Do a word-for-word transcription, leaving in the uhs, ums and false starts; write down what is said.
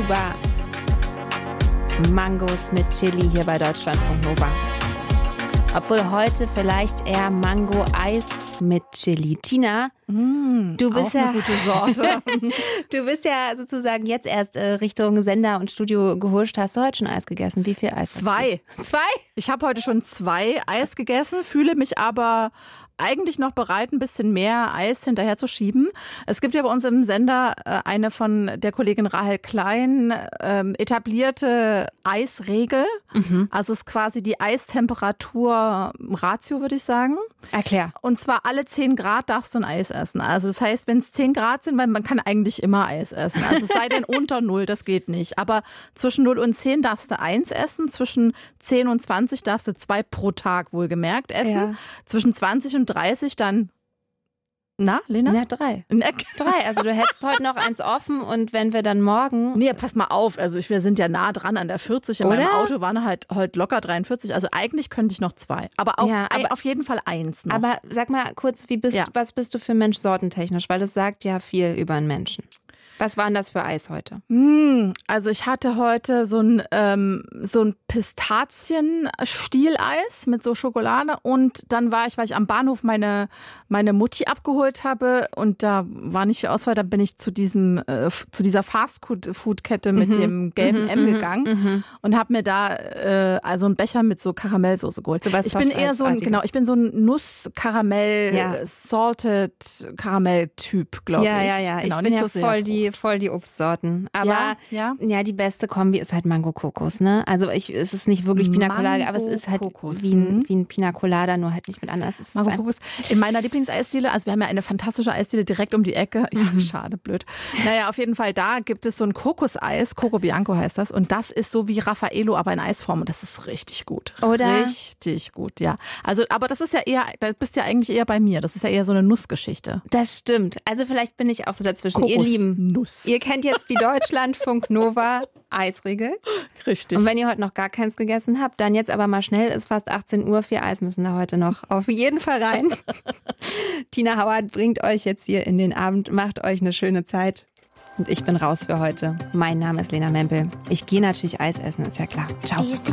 über Mangos mit Chili hier bei Deutschlandfunk Nova. Obwohl heute vielleicht eher Mango-Eis mit Chili. Tina, mm, du bist auch ja eine gute Sorte. Du bist ja sozusagen jetzt erst äh, Richtung Sender und Studio gehuscht. Hast du heute schon Eis gegessen? Wie viel Eis? Zwei. Zwei? Ich habe heute schon zwei Eis gegessen, fühle mich aber eigentlich noch bereit, ein bisschen mehr Eis hinterher zu schieben. Es gibt ja bei uns im Sender äh, eine von der Kollegin Rahel Klein ähm, etablierte Eisregel. Mhm. Also es ist quasi die Eistemperatur-Ratio, würde ich sagen. Erklär. Und zwar alle zehn Grad darfst du ein Eis essen. Also das heißt, wenn es zehn Grad sind, weil man kann eigentlich immer Eis essen. Also es sei denn unter null, das geht nicht. Aber zwischen null und zehn darfst du eins essen. Zwischen zehn und zwanzig darfst du zwei pro Tag wohlgemerkt essen. Ja. Zwischen zwanzig und dreißig dann, na, Lena? Na, drei. Na, drei, also du hättest heute noch eins offen und wenn wir dann morgen... Nee, pass mal auf, also ich, wir sind ja nah dran an der vierzig, in Oder? meinem Auto waren halt heute locker dreiundvierzig, also eigentlich könnte ich noch zwei, aber auf, ja, aber, ein, auf jeden Fall eins noch. Aber sag mal kurz, wie bist, ja. was bist du für Mensch sortentechnisch, weil das sagt ja viel über einen Menschen. Was war denn das für Eis heute? Also ich hatte heute so ein, ähm, so ein Pistazien-Stieleis mit so Schokolade und dann war ich, weil ich am Bahnhof meine, meine Mutti abgeholt habe und da war nicht viel Auswahl, dann bin ich zu diesem äh, zu dieser Fast-Food-Kette mit mhm. dem gelben mhm, M gegangen mhm. und habe mir da äh, also einen Becher mit so Karamellsoße geholt. So was ich bin eher so ein, genau, ich bin so ein Nuss-Karamell, ja. Salted Karamell-Typ, glaube ja, ich. Ja, ja, genau, ich bin nicht ja so voll die voll die Obstsorten. Aber ja, ja. ja, die beste Kombi ist halt Mango-Kokos, ne? Also ich, es ist nicht wirklich Pina Colada, aber es ist halt wie ein, wie ein Pina Colada, nur halt nicht mit Ananas. Mango-Kokos. In meiner Lieblingseisdiele, also wir haben ja eine fantastische Eisdiele direkt um die Ecke. Ja, mhm. schade, blöd. Naja, auf jeden Fall, da gibt es so ein Kokoseis, Coco Bianco heißt das. Und das ist so wie Raffaello, aber in Eisform. Und das ist richtig gut. Oder? Richtig gut, ja. Also, aber das ist ja eher, da bist du ja eigentlich eher bei mir. Das ist ja eher so eine Nussgeschichte. Das stimmt. Also vielleicht bin ich auch so dazwischen. Kokos, ihr Lieben, Nuss. Ihr kennt jetzt die Deutschlandfunk Nova Eisregel. Richtig. Und wenn ihr heute noch gar keins gegessen habt, dann jetzt aber mal schnell, ist fast achtzehn Uhr, vier Eis müssen da heute noch auf jeden Fall rein. Tina Hauert bringt euch jetzt hier in den Abend, macht euch eine schöne Zeit. Und ich bin raus für heute. Mein Name ist Lena Mempel. Ich gehe natürlich Eis essen, ist ja klar. Ciao.